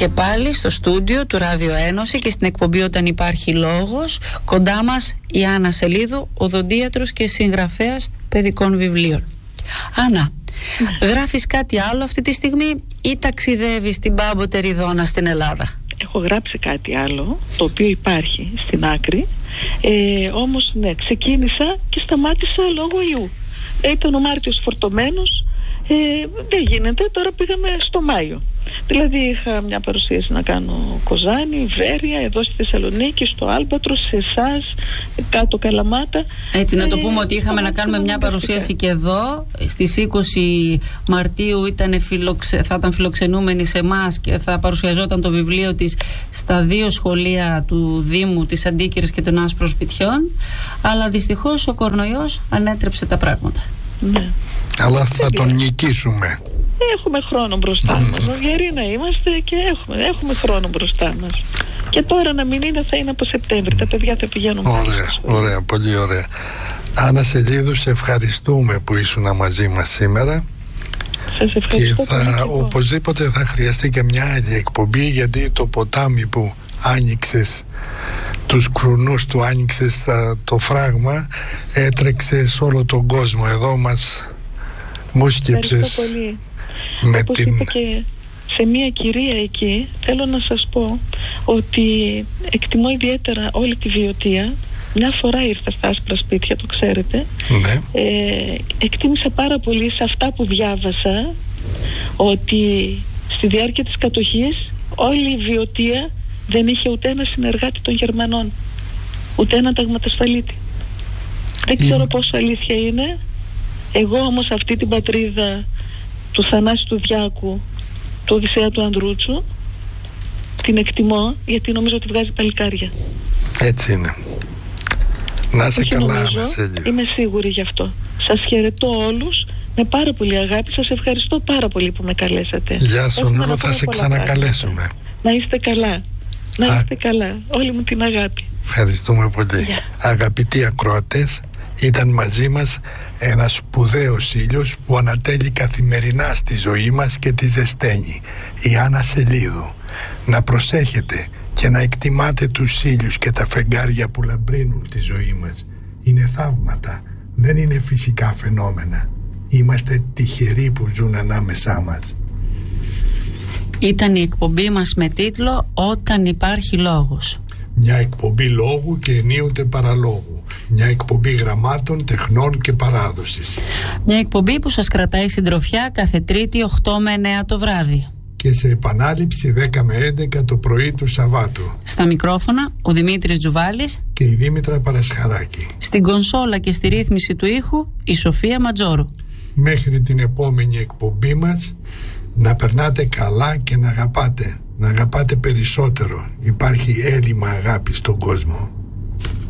Και πάλι στο στούντιο του Ράδιο Ένωση και στην εκπομπή Όταν Υπάρχει Λόγος, κοντά μας η Άννα Σελίδου, οδοντίατρος και συγγραφέας παιδικών βιβλίων. Άννα, γράφεις κάτι άλλο αυτή τη στιγμή ή ταξιδεύεις την Πάμπο Τεριδόνα στην Ελλάδα? Έχω γράψει κάτι άλλο, το οποίο υπάρχει στην άκρη, όμως ναι, ξεκίνησα και σταμάτησα λόγω ιού. Ήταν ο Μάρτιος φορτωμένος, δεν γίνεται, τώρα πήγαμε στο Μάιο. Δηλαδή είχα μια παρουσίαση να κάνω Κοζάνη, Βέρεια, εδώ στη Θεσσαλονίκη, στο Άλμπατρο, σε εσάς, κάτω Καλαμάτα. Έτσι να το πούμε ότι είχαμε να κάνουμε μια παρουσίαση και εδώ. Στις 20 Μαρτίου θα ήταν φιλοξενούμενη σε εμάς και θα παρουσιαζόταν το βιβλίο της στα 2 σχολεία του Δήμου, της Αντίκυρης και των Άσπρων Σπιτιών. Αλλά δυστυχώς ο κορονοϊός ανέτρεψε τα πράγματα. Ναι. Αλλά θα τον νικήσουμε. Έχουμε χρόνο μπροστά μας. Γεροί να είμαστε και έχουμε χρόνο μπροστά μας. Και τώρα να μην είναι, θα είναι από Σεπτέμβρη. Τα παιδιά θα πηγαίνουν. Ωραία, πολύ ωραία. Άννα Σελίδου, σε ευχαριστούμε που ήσουν μαζί μας σήμερα. Σας ευχαριστώ. Και οπωσδήποτε θα χρειαστεί και μια άλλη εκπομπή, γιατί το ποτάμι που άνοιξες, τους κρουνούς του άνοιξες το φράγμα, έτρεξε σε όλο τον κόσμο. Εδώ μας μουσκεψες με όπως είπα και σε μια κυρία εκεί, θέλω να σας πω ότι εκτιμώ ιδιαίτερα όλη τη Βιωτία. Μια φορά ήρθα στα Άσπρα Σπίτια, το ξέρετε. Ναι. Εκτίμησα πάρα πολύ σε αυτά που διάβασα ότι στη διάρκεια της κατοχής όλη η Βιωτία δεν είχε ούτε ένα συνεργάτη των Γερμανών, ούτε ένα ταγματασφαλίτη. Δεν ξέρω πόσο αλήθεια είναι. Εγώ όμως αυτή την πατρίδα του Θανάση του Διάκου, του Οδυσσέα του Ανδρούτσου, την εκτιμώ, γιατί νομίζω ότι βγάζει παλικάρια. Έτσι είναι. Να είσαι καλά, είμαι σίγουρη γι' αυτό. Σας χαιρετώ όλους με πάρα πολύ αγάπη. Σας ευχαριστώ πάρα πολύ που με καλέσατε. Γεια σου Νούρο, θα σε ξανακαλέσουμε. Να είστε καλά. Να είστε καλά. Όλη μου την αγάπη. Ευχαριστούμε πολύ. Αγαπητοί ακροατές, ήταν μαζί μας ένας σπουδαίος ήλιος που ανατέλει καθημερινά στη ζωή μας και τη ζεσταίνει, η Άννα Σελίδου. Να προσέχετε και να εκτιμάτε τους ήλιους και τα φεγγάρια που λαμπρύνουν τη ζωή μας. Είναι θαύματα, δεν είναι φυσικά φαινόμενα. Είμαστε τυχεροί που ζουν ανάμεσά μας. Ήταν η εκπομπή μας με τίτλο «Όταν υπάρχει λόγος». Μια εκπομπή λόγου και ενίοτε παραλόγου. Μια εκπομπή γραμμάτων, τεχνών και παράδοσης. Μια εκπομπή που σας κρατάει συντροφιά κάθε Τρίτη 8 με 9 το βράδυ. Και σε επανάληψη 10 με 11 το πρωί του Σαββάτου. Στα μικρόφωνα ο Δημήτρης Τζουβάλης και η Δήμητρα Παρασχαράκη. Στην κονσόλα και στη ρύθμιση του ήχου η Σοφία Ματζόρου. Μέχρι την επόμενη εκπομπή μας, να περνάτε καλά και να αγαπάτε. Να αγαπάτε περισσότερο. Υπάρχει έλλειμμα αγάπης στον κόσμο.